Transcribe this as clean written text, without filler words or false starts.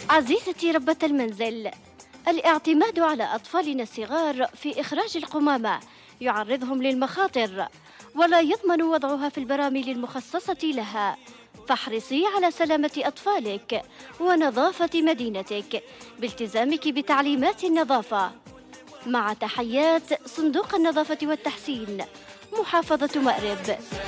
عزيزتي ربة المنزل، الاعتماد على أطفالنا الصغار في إخراج القمامة يعرضهم للمخاطر، ولا يضمن وضعها في البراميل المخصصة لها. فاحرصي على سلامة أطفالك ونظافة مدينتك بالتزامك بتعليمات النظافة. مع تحيات صندوق النظافة والتحسين، محافظة مأرب.